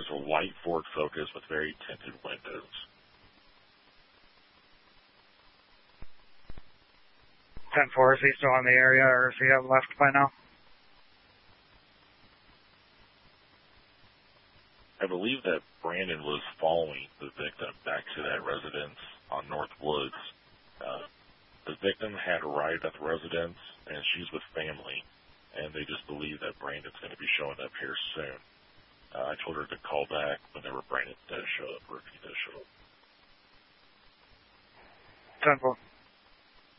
There's a white Ford Focus with very tinted windows. 10-4, is he still in the area, or is he left by now? I believe that Brandon was following the victim back to that residence on North Woods. The victim had arrived at the residence, and she's with family, and they just believe that Brandon's going to be showing up here soon. I told her to call back whenever Brandon does show up, or if he does show up. 10-4.